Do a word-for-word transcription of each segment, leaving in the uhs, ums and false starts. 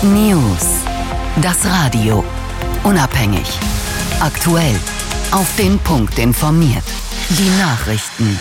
News. Das Radio. Unabhängig. Aktuell. Auf den Punkt informiert. Die Nachrichten.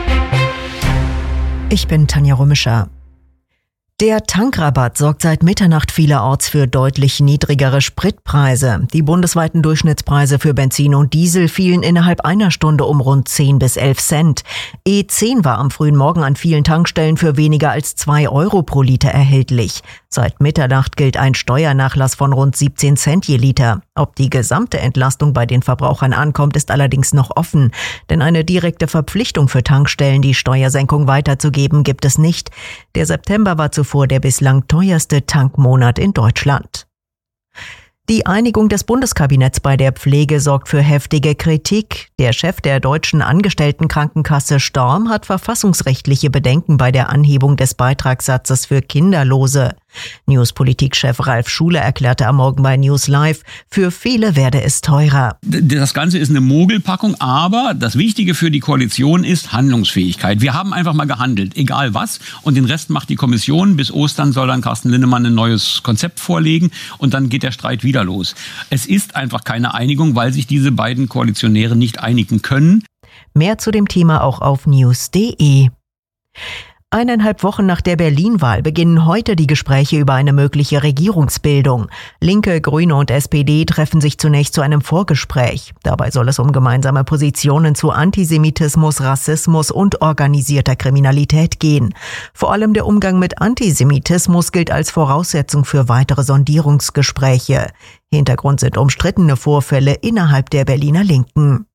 Ich bin Tanja Römischer. Der Tankrabatt sorgt seit Mitternacht vielerorts für deutlich niedrigere Spritpreise. Die bundesweiten Durchschnittspreise für Benzin und Diesel fielen innerhalb einer Stunde um rund zehn bis elf Cent. E zehn war am frühen Morgen an vielen Tankstellen für weniger als zwei Euro pro Liter erhältlich. Seit Mitternacht gilt ein Steuernachlass von rund siebzehn Cent je Liter. Ob die gesamte Entlastung bei den Verbrauchern ankommt, ist allerdings noch offen. Denn eine direkte Verpflichtung für Tankstellen, die Steuersenkung weiterzugeben, gibt es nicht. Der September war zuvor der bislang teuerste Tankmonat in Deutschland. Die Einigung des Bundeskabinetts bei der Pflege sorgt für heftige Kritik. Der Chef der Deutschen Angestelltenkrankenkasse Storm hat verfassungsrechtliche Bedenken bei der Anhebung des Beitragssatzes für Kinderlose. Newspolitik-Chef Ralf Schuler erklärte am Morgen bei News Live, für viele werde es teurer. Das Ganze ist eine Mogelpackung, aber das Wichtige für die Koalition ist Handlungsfähigkeit. Wir haben einfach mal gehandelt, egal was, und den Rest macht die Kommission. Bis Ostern soll dann Carsten Linnemann ein neues Konzept vorlegen und dann geht der Streit wieder los. Es ist einfach keine Einigung, weil sich diese beiden Koalitionäre nicht einigen können. Mehr zu dem Thema auch auf news punkt de. Eineinhalb Wochen nach der Berlin-Wahl beginnen heute die Gespräche über eine mögliche Regierungsbildung. Linke, Grüne und S P D treffen sich zunächst zu einem Vorgespräch. Dabei soll es um gemeinsame Positionen zu Antisemitismus, Rassismus und organisierter Kriminalität gehen. Vor allem der Umgang mit Antisemitismus gilt als Voraussetzung für weitere Sondierungsgespräche. Hintergrund sind umstrittene Vorfälle innerhalb der Berliner Linken.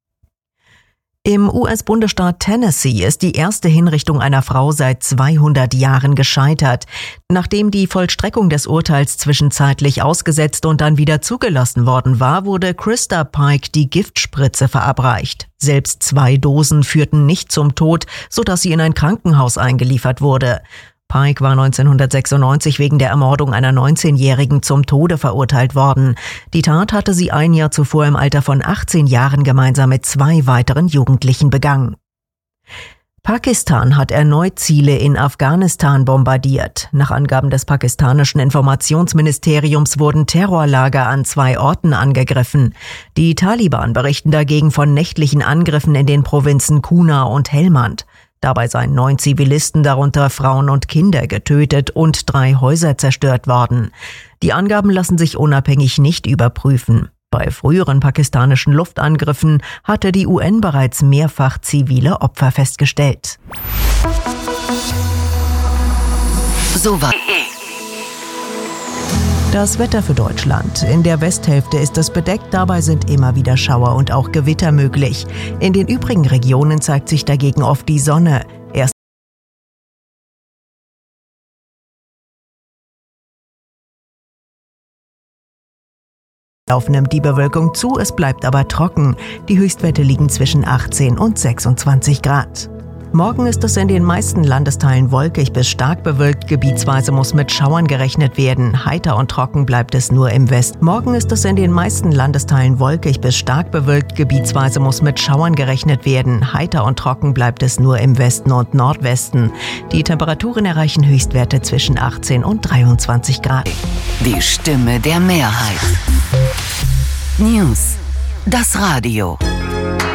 Im U S-Bundesstaat Tennessee ist die erste Hinrichtung einer Frau seit zweihundert Jahren gescheitert. Nachdem die Vollstreckung des Urteils zwischenzeitlich ausgesetzt und dann wieder zugelassen worden war, wurde Krista Pike die Giftspritze verabreicht. Selbst zwei Dosen führten nicht zum Tod, sodass sie in ein Krankenhaus eingeliefert wurde. Pike war neunzehnhundertsechsundneunzig wegen der Ermordung einer neunzehnjährigen zum Tode verurteilt worden. Die Tat hatte sie ein Jahr zuvor im Alter von achtzehn Jahren gemeinsam mit zwei weiteren Jugendlichen begangen. Pakistan hat erneut Ziele in Afghanistan bombardiert. Nach Angaben des pakistanischen Informationsministeriums wurden Terrorlager an zwei Orten angegriffen. Die Taliban berichten dagegen von nächtlichen Angriffen in den Provinzen Kunar und Helmand. Dabei seien neun Zivilisten, darunter Frauen und Kinder, getötet und drei Häuser zerstört worden. Die Angaben lassen sich unabhängig nicht überprüfen. Bei früheren pakistanischen Luftangriffen hatte die U N bereits mehrfach zivile Opfer festgestellt. So war Das Wetter für Deutschland. In der Westhälfte ist es bedeckt, dabei sind immer wieder Schauer und auch Gewitter möglich. In den übrigen Regionen zeigt sich dagegen oft die Sonne. Erst nimmt die Bewölkung zu, es bleibt aber trocken. Die Höchstwerte liegen zwischen achtzehn und sechsundzwanzig Grad. Morgen ist es in den meisten Landesteilen wolkig bis stark bewölkt. Gebietsweise muss mit Schauern gerechnet werden. Heiter und trocken bleibt es nur im Westen. Morgen ist es in den meisten Landesteilen wolkig bis stark bewölkt. Gebietsweise muss mit Schauern gerechnet werden. Heiter und trocken bleibt es nur im Westen und Nordwesten. Die Temperaturen erreichen Höchstwerte zwischen achtzehn und dreiundzwanzig Grad. die Stimme der Mehrheit. News. Das Radio.